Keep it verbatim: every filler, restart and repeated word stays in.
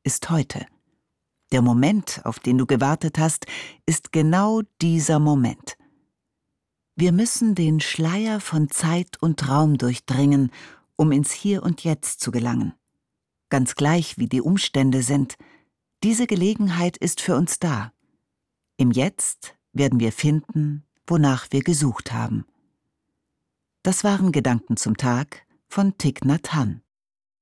ist heute. Der Moment, auf den du gewartet hast, ist genau dieser Moment. Wir müssen den Schleier von Zeit und Raum durchdringen, um ins Hier und Jetzt zu gelangen. Ganz gleich, wie die Umstände sind, diese Gelegenheit ist für uns da. Im Jetzt werden wir finden, wonach wir gesucht haben. Das waren Gedanken zum Tag von Thich Nhat Hanh.